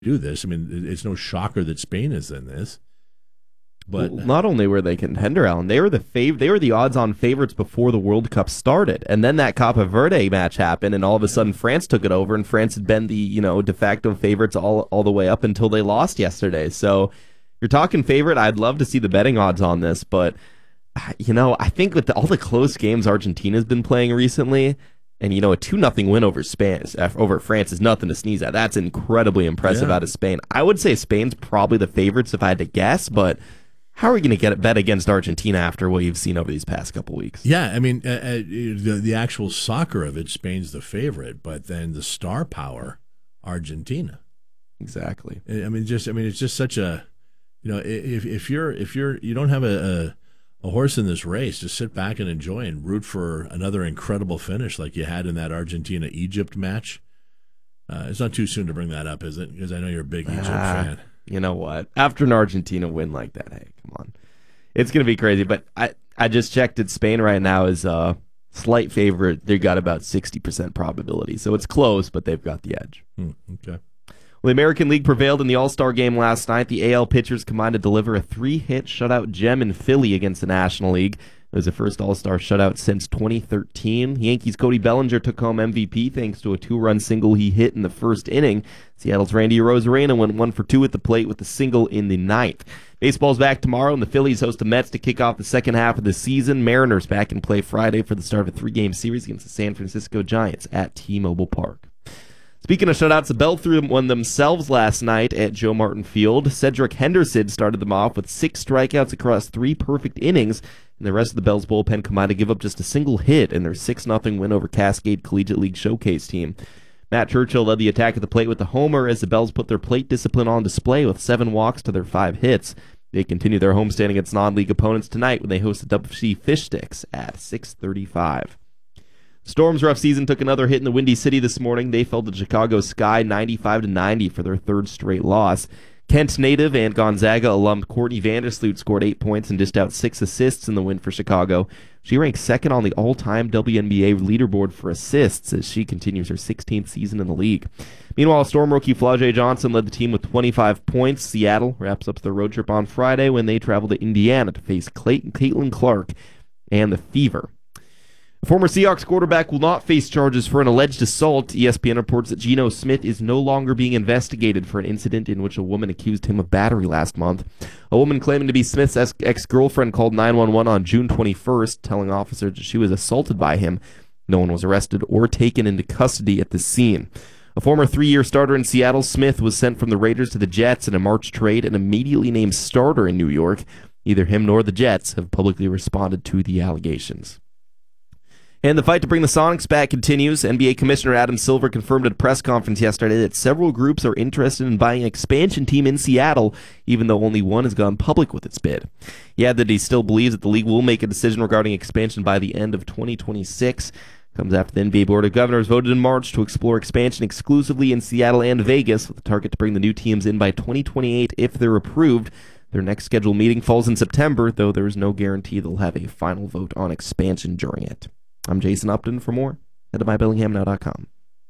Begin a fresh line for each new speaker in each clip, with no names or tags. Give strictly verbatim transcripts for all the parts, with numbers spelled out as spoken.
do this. I mean, it's no shocker that Spain is in this. But
well, not only were they contender, Alan, they were the fav- they were the odds-on favorites before the World Cup started, and then that Copa Verde match happened, and all of a sudden France took it over, and France had been the you know de facto favorites all all the way up until they lost yesterday. So you're talking favorite. I'd love to see the betting odds on this, but you know I think with the, all the close games Argentina's been playing recently. And, you know, a two nothing win over Spain, over France is nothing to sneeze at. That's incredibly impressive yeah. out of Spain. I would say Spain's probably the favorites if I had to guess, but how are we going to get a bet against Argentina after what you've seen over these past couple weeks?
Yeah, I mean, uh, uh, the, the actual soccer of it, Spain's the favorite, but then the star power, Argentina.
Exactly.
I mean, just I mean, it's just such a, you know, if if you're if you're you don't have a, a a horse in this race, just sit back and enjoy and root for another incredible finish like you had in that Argentina-Egypt match. Uh, it's not too soon to bring that up, is it? Because I know you're a big Egypt
ah,
fan.
You know what? After an Argentina win like that, hey, come on. It's going to be crazy. But I, I just checked it. Spain right now is a slight favorite. They've got about sixty percent probability. So it's close, but they've got the edge.
Hmm, okay.
Well, the American League prevailed in the All-Star game last night. The A L pitchers combined to deliver a three-hit shutout gem in Philly against the National League. It was the first All-Star shutout since twenty thirteen. Yankees' Cody Bellinger took home M V P thanks to a two-run single he hit in the first inning. Seattle's Randy Arozarena went one for two at the plate with a single in the ninth. Baseball's back tomorrow, and the Phillies host the Mets to kick off the second half of the season. Mariners back in play Friday for the start of a three-game series against the San Francisco Giants at T-Mobile Park. Speaking of shutouts, the Bell threw one themselves last night at Joe Martin Field. Cedric Henderson started them off with six strikeouts across three perfect innings, and the rest of the Bell's bullpen combined to give up just a single hit in their six nothing win over Cascade Collegiate League Showcase team. Matt Churchill led the attack at the plate with a homer as the Bells put their plate discipline on display with seven walks to their five hits. They continue their homestand against non-league opponents tonight when they host the W C Fish Sticks at six thirty-five. Storm's rough season took another hit in the Windy City this morning. They fell to Chicago Sky ninety-five to ninety for their third straight loss. Kent native and Gonzaga alum Courtney Vandersloot scored eight points and dished out six assists in the win for Chicago. She ranks second on the all-time W N B A leaderboard for assists as she continues her sixteenth season in the league. Meanwhile, Storm rookie Flau'jae Johnson led the team with twenty-five points. Seattle wraps up their road trip on Friday when they travel to Indiana to face Clayton, Caitlin Clark and the Fever. Former Seahawks quarterback will not face charges for an alleged assault. E S P N reports that Geno Smith is no longer being investigated for an incident in which a woman accused him of battery last month. A woman claiming to be Smith's ex-girlfriend called nine one one on June twenty-first, telling officers that she was assaulted by him. No one was arrested or taken into custody at the scene. A former three-year starter in Seattle, Smith was sent from the Raiders to the Jets in a March trade and immediately named starter in New York. Neither him nor the Jets have publicly responded to the allegations. And the fight to bring the Sonics back continues. N B A Commissioner Adam Silver confirmed at a press conference yesterday that several groups are interested in buying an expansion team in Seattle, even though only one has gone public with its bid. He added that he still believes that the league will make a decision regarding expansion by the end of twenty twenty-six. Comes after the N B A Board of Governors voted in March to explore expansion exclusively in Seattle and Vegas, with the target to bring the new teams in by twenty twenty-eight if they're approved. Their next scheduled meeting falls in September, though there is no guarantee they'll have a final vote on expansion during it. I'm Jason Upton. For more, head to my bellingham now dot com.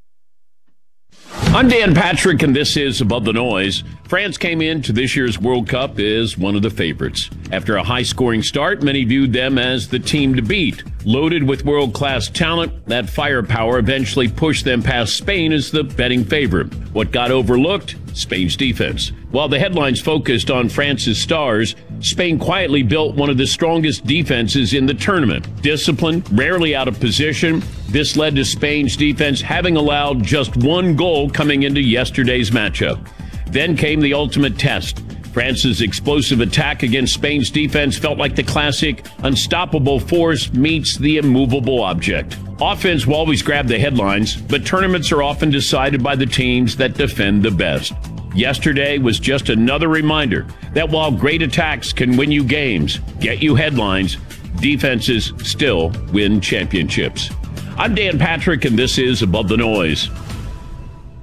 I'm Dan Patrick, and this is Above the Noise. France came into this year's World Cup as one of the favorites. After a high-scoring start, many viewed them as the team to beat. Loaded with world-class talent, that firepower eventually pushed them past Spain as the betting favorite. What got overlooked? Spain's defense. While the headlines focused on France's stars, Spain quietly built one of the strongest defenses in the tournament. Disciplined, rarely out of position, this led to Spain's defense having allowed just one goal coming into yesterday's matchup. Then came the ultimate test. France's explosive attack against Spain's defense felt like the classic unstoppable force meets the immovable object. Offense will always grab the headlines, but tournaments are often decided by the teams that defend the best. Yesterday was just another reminder that while great attacks can win you games, get you headlines, defenses still win championships. I'm Dan Patrick, and this is Above the Noise.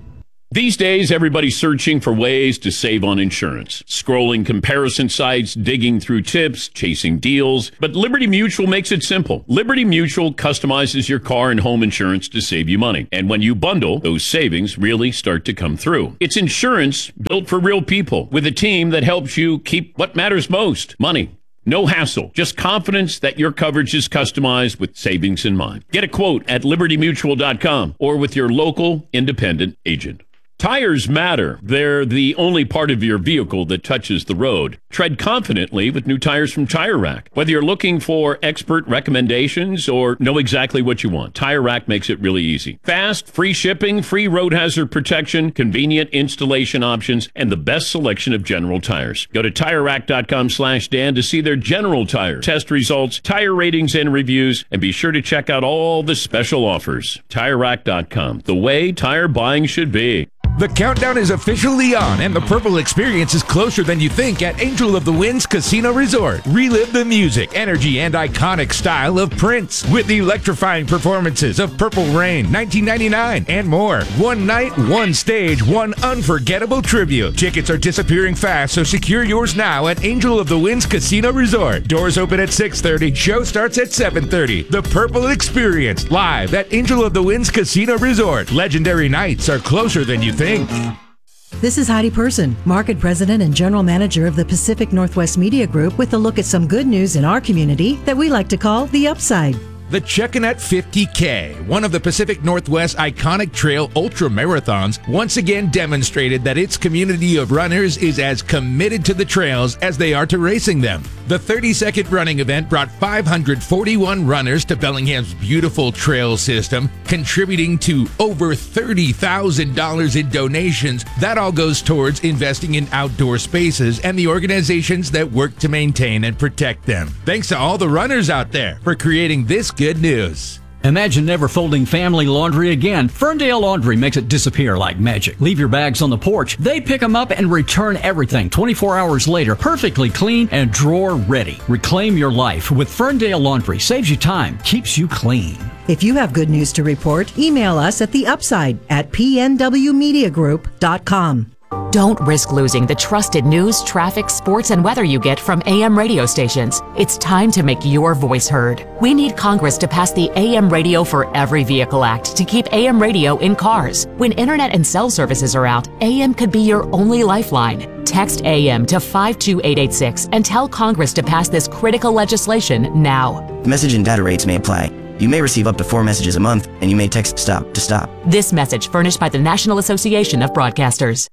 These days, everybody's searching for ways to save on insurance. Scrolling comparison sites, digging through tips, chasing deals. But Liberty Mutual makes it simple. Liberty Mutual customizes your car and home insurance to save you money. And when you bundle, those savings really start to come through. It's insurance built for real people with a team that helps you keep what matters most, money. No hassle, just confidence that your coverage is customized with savings in mind. Get a quote at liberty mutual dot com or with your local independent agent. Tires matter. They're the only part of your vehicle that touches the road. Tread confidently with new tires from Tire Rack. Whether you're looking for expert recommendations or know exactly what you want, Tire Rack makes it really easy. Fast, free shipping, free road hazard protection, convenient installation options, and the best selection of General tires. Go to tire rack dot com slash Dan to see their General tire test results, tire ratings, and reviews, and be sure to check out all the special offers. tire rack dot com, the way tire buying should be.
The countdown is officially on, and the Purple experience is closer than you think at Angel of the Winds Casino Resort. Relive the music, energy, and iconic style of Prince with the electrifying performances of Purple Rain, nineteen ninety-nine, and more. One night, one stage, one unforgettable tribute. Tickets are disappearing fast, so secure yours now at Angel of the Winds Casino Resort. Doors open at six thirty. Show starts at seven thirty. The Purple experience, live at Angel of the Winds Casino Resort. Legendary nights are closer than you think.
This is Heidi Person, Market President and General Manager of the Pacific Northwest Media Group, with a look at some good news in our community that we like to call the upside.
The Chuckanut fifty K, one of the Pacific Northwest iconic trail ultra marathons, once again demonstrated that its community of runners is as committed to the trails as they are to racing them. The thirty-second running event brought five hundred forty-one runners to Bellingham's beautiful trail system, contributing to over thirty thousand dollars in donations. That all goes towards investing in outdoor spaces and the organizations that work to maintain and protect them. Thanks to all the runners out there for creating this good news.
Imagine never folding family laundry again. Ferndale Laundry makes it disappear like magic. Leave your bags on the porch. They pick them up and return everything twenty-four hours later, perfectly clean and drawer ready. Reclaim your life with Ferndale Laundry. Saves you time, keeps you clean.
If you have good news to report, email us at the upside at p n w media group dot com.
Don't risk losing the trusted news, traffic, sports, and weather you get from A M radio stations. It's time to make your voice heard. We need Congress to pass the A M Radio for Every Vehicle Act to keep A M radio in cars. When internet and cell services are out, A M could be your only lifeline. Text A M to five two eight eight six and tell Congress to pass this critical legislation now.
Message and data rates may apply. You may receive up to four messages a month, and you may text STOP to stop.
This message furnished by the National Association of Broadcasters.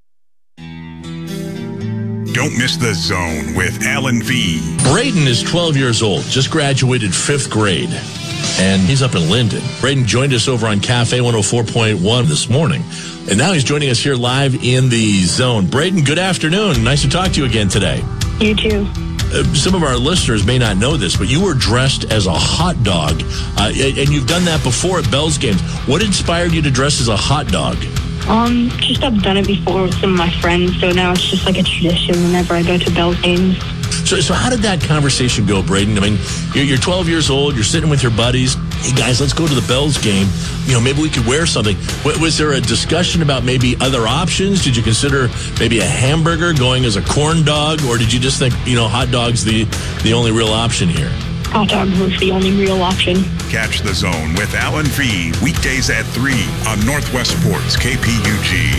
Don't miss The Zone with Alan V.
Braden is twelve years old, just graduated fifth grade, and he's up in Linden. Braden joined us over on Cafe one oh four point one this morning, and now he's joining us here live in The Zone. Braden, good afternoon. Nice to talk to you again today.
You too.
Uh, some of our listeners may not know this, but you were dressed as a hot dog, uh, and you've done that before at Bell's games. What inspired you to dress as a hot dog?
Um, just I've done it before with some of my friends, so now it's just like a tradition whenever I go to Bell's games.
So, so how did that conversation go, Braden? I mean, you're, you're twelve years old, you're sitting with your buddies. Hey, guys, let's go to the Bell's game. You know, maybe we could wear something. W- was there a discussion about maybe other options? Did you consider maybe a hamburger going as a corn dog, or did you just think, you know, hot dog's the, the only real option here?
Hot dog was the only real option.
Catch The Zone with Alan V. weekdays at three on Northwest Sports K P U G.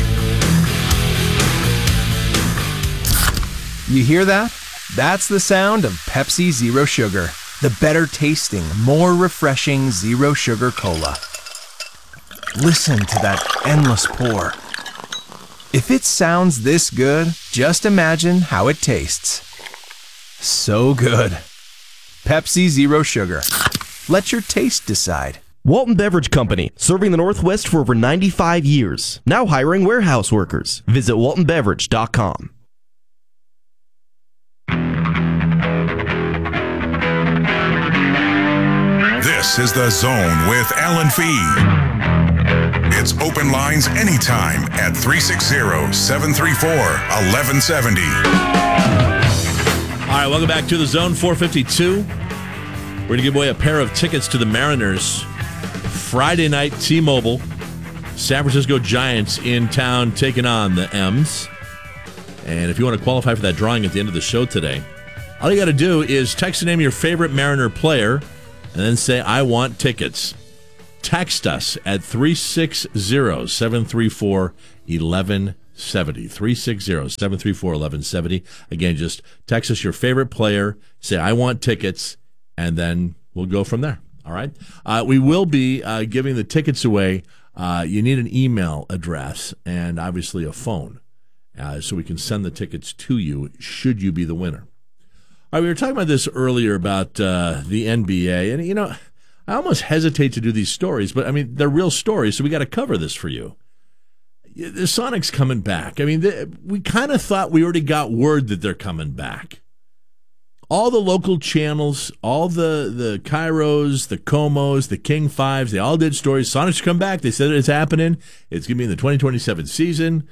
You hear that? That's the sound of Pepsi Zero Sugar, the better tasting, more refreshing zero sugar cola. Listen to that endless pour. If it sounds this good, just imagine how it tastes. So good. Pepsi Zero Sugar. Let your taste decide.
Walton Beverage Company, serving the Northwest for over ninety-five years. Now hiring warehouse workers. Visit walton beverage dot com.
This is The Zone with Alan V. It's open lines anytime at three six zero, seven three four, one one seven zero.
All right, welcome back to The Zone, four fifty-two. We're going to give away a pair of tickets to the Mariners Friday night, T-Mobile. San Francisco Giants in town taking on the M's. And if you want to qualify for that drawing at the end of the show today, all you got to do is text the name of your favorite Mariner player and then say, I want tickets. Text us at three six zero, seven three four, one one seven zero. three six zero, seven three four, one one seven zero. Again, just text us your favorite player, say, I want tickets, and then we'll go from there. All right? Uh, we will be uh, giving the tickets away. Uh, you need an email address and obviously a phone uh, so we can send the tickets to you should you be the winner. All right, we were talking about this earlier about uh, the N B A, and, you know, I almost hesitate to do these stories, but, I mean, they're real stories, so we got to cover this for you. The Sonics coming back. I mean, they, we kind of thought we already got word that they're coming back. All the local channels, all the, the Kairos, the Comos, the King Fives, they all did stories. Sonics come back. They said it's happening. It's going to be in the twenty twenty-seven season.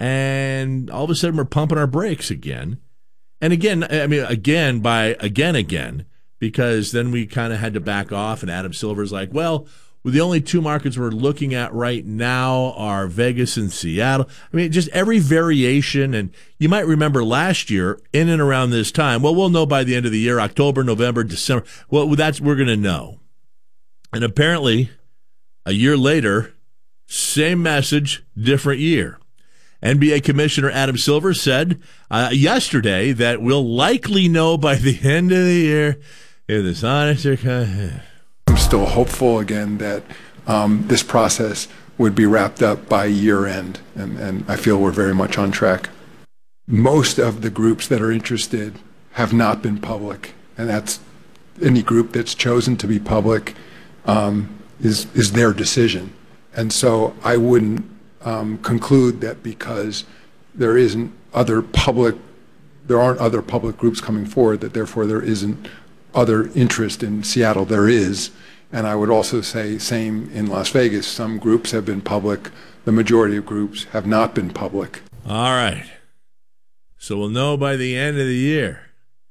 And all of a sudden, we're pumping our brakes again. And again, I mean, again, by again, again, because then we kind of had to back off, and Adam Silver's like, well, the only two markets we're looking at right now are Vegas and Seattle. I mean, just every variation. And you might remember last year, in and around this time, well, we'll know by the end of the year, October, November, December. Well, that's we're going to know. And apparently, a year later, same message, different year. N B A Commissioner Adam Silver said uh, yesterday that we'll likely know by the end of the year if the Sonics are coming.
I'm still hopeful again that um, this process would be wrapped up by year end, and, and I feel we're very much on track. Most of the groups that are interested have not been public, and that's any group that's chosen to be public um, is is their decision. And so I wouldn't um, conclude that because there isn't other public, there aren't other public groups coming forward, that therefore there isn't other interest in Seattle. There is. And I would also say same in Las Vegas. Some groups have been public. The majority of groups have not been public.
All right. So we'll know by the end of the year.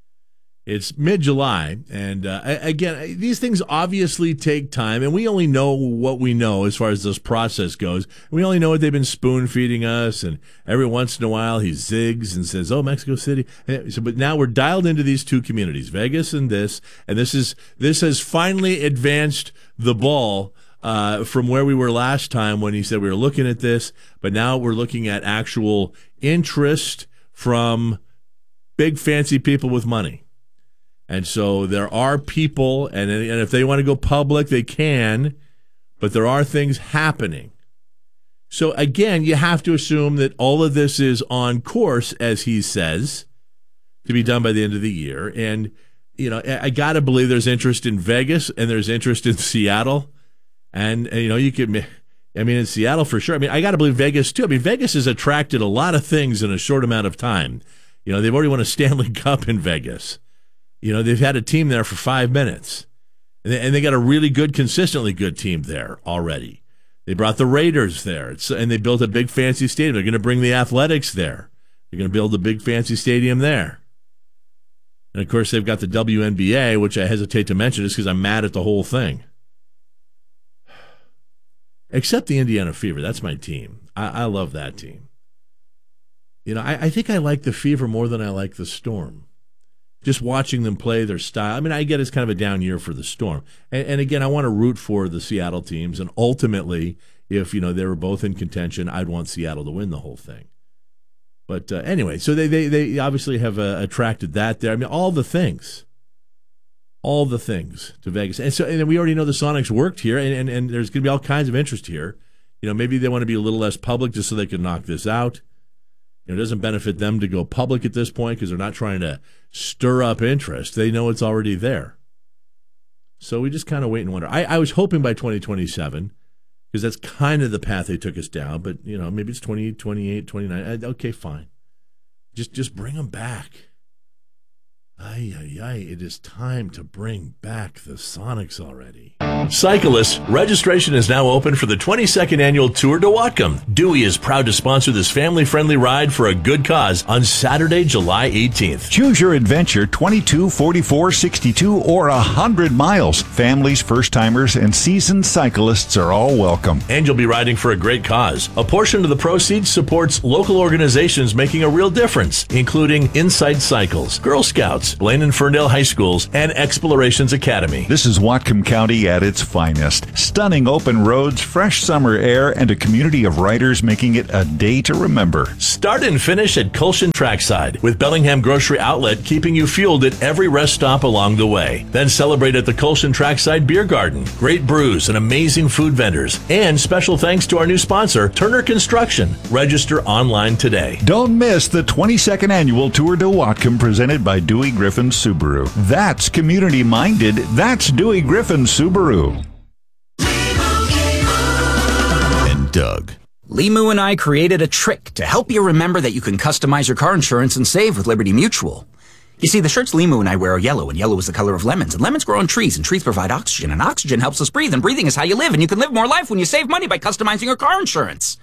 It's mid-July. And uh, again, these things obviously take time. And we only know what we know as far as this process goes. We only know what they've been spoon-feeding us. And every once in a while he zigs and says, oh, Mexico City. And so, but now we're dialed into these two communities, Vegas and this. And this is this has finally advanced the ball uh, from where we were last time when he said we were looking at this. But now we're looking at actual interest from big, fancy people with money. And so there are people, and, and if they want to go public, they can, but there are things happening. So again, you have to assume that all of this is on course, as he says, to be done by the end of the year. And, you know, I, I got to believe there's interest in Vegas and there's interest in Seattle. And, and, you know, you could, I mean, in Seattle for sure. I mean, I got to believe Vegas too. I mean, Vegas has attracted a lot of things in a short amount of time. You know, they've already won a Stanley Cup in Vegas. You know, they've had a team there for five minutes. And they, and they got a really good, consistently good team there already. They brought the Raiders there, it's, and they built a big, fancy stadium. They're going to bring the Athletics there. They're going to build a big, fancy stadium there. And, of course, they've got the W N B A, which I hesitate to mention just because I'm mad at the whole thing. Except the Indiana Fever. That's my team. I, I love that team. You know, I, I think I like the Fever more than I like the Storm. Just watching them play, their style. I mean, I get it's kind of a down year for the Storm. And, and again, I want to root for the Seattle teams. And ultimately, if, you know, they were both in contention, I'd want Seattle to win the whole thing. But uh, anyway, so they, they, they obviously have uh, attracted that there. I mean, all the things. All the things to Vegas. And so and we already know the Sonics worked here, and, and, and there's going to be all kinds of interest here. You know, maybe they want to be a little less public just so they can knock this out. You know, it doesn't benefit them to go public at this point because they're not trying to stir up interest. They know it's already there. So we just kind of wait and wonder. I, I was hoping by twenty twenty-seven because that's kind of the path they took us down. But, you know, maybe it's twenty-eight, twenty-eight, twenty-nine. Okay, fine. Just, just bring them back. Ay, ay, ay, it is time to bring back the Sonics already.
Cyclists, registration is now open for the twenty-second annual Tour de Whatcom. Dewey is proud to sponsor this family-friendly ride for a good cause on Saturday, July eighteenth.
Choose your adventure, twenty-two, forty-four, sixty-two, or one hundred miles. Families, first-timers, and seasoned cyclists are all welcome.
And you'll be riding for a great cause. A portion of the proceeds supports local organizations making a real difference, including Inside Cycles, Girl Scouts, Blaine and Ferndale High Schools, and Explorations Academy.
This is Whatcom County at its finest. Stunning open roads, fresh summer air, and a community of riders making it a day to remember.
Start and finish at Colshan Trackside, with Bellingham Grocery Outlet keeping you fueled at every rest stop along the way. Then celebrate at the Colshan Trackside Beer Garden. Great brews and amazing food vendors. And special thanks to our new sponsor, Turner Construction. Register online today.
Don't miss the twenty-second annual Tour de Whatcom presented by Dewey Griffin Subaru. That's community-minded. That's Dewey Griffin Subaru.
And Doug. Limu and I created a trick to help you remember that you can customize your car insurance and save with Liberty Mutual. You see, the shirts Limu and I wear are yellow, and yellow is the color of lemons, and lemons grow on trees, and trees provide oxygen, and oxygen helps us breathe, and breathing is how you live, and you can live more life when you save money by customizing your car insurance.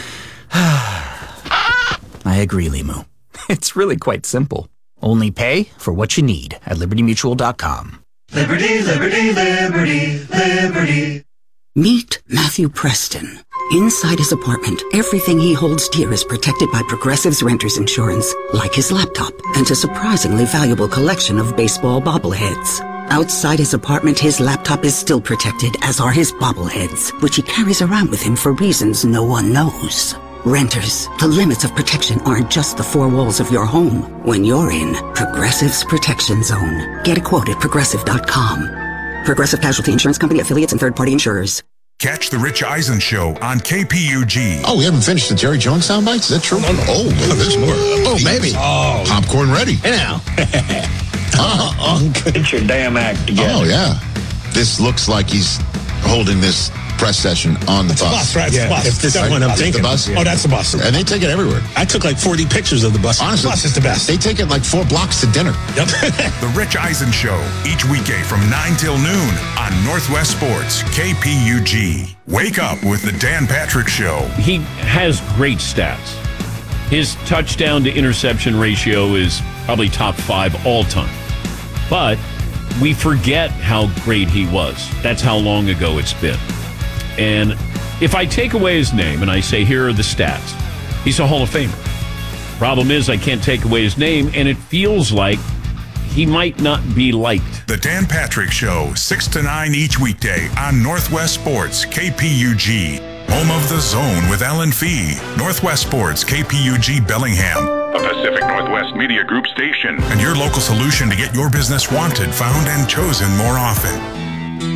I agree, Limu. It's really quite simple. Only pay for what you need at liberty mutual dot com.
Liberty, liberty, liberty, liberty.
Meet Matthew Preston. Inside his apartment, everything he holds dear is protected by Progressive's renter's insurance, like his laptop and a surprisingly valuable collection of baseball bobbleheads. Outside his apartment, his laptop is still protected, as are his bobbleheads, which he carries around with him for reasons no one knows. Renters, the limits of protection aren't just the four walls of your home. When you're in Progressive's Protection Zone, get a quote at progressive dot com. Progressive Casualty Insurance Company, affiliates, and third-party insurers.
Catch the Rich Eisen Show on K P U G.
Oh, we haven't finished the Jerry Jones soundbites? Is that true?
No, no.
Oh, no, there's more.
Oh, maybe.
Oh. Popcorn ready.
Hey now.
uh,
Get your damn act together.
Oh, yeah. This looks like he's holding this press session on the
it's
bus.
The bus, right? It's
yeah.
the bus. If this is what I'm thinking.
The bus?
Oh, that's the bus.
And they take it everywhere.
I took like forty pictures of the bus.
Honestly,
the bus is the best.
They take it like four blocks to dinner.
Yep.
The Rich Eisen Show, each weekday from nine till noon on Northwest Sports, K P U G. Wake up with the Dan Patrick Show.
He has great stats. His touchdown to interception ratio is probably top five all time. But we forget how great he was. That's how long ago it's been. And if I take away his name and I say, here are the stats, he's a Hall of Famer. Problem is, I can't take away his name, and it feels like he might not be liked.
The Dan Patrick Show, six to nine each weekday on Northwest Sports, K P U G. Home of the Zone with Alan Fee. Northwest Sports, K P U G Bellingham. A Pacific Northwest Media Group station. And your local solution to get your business wanted, found, and chosen more often.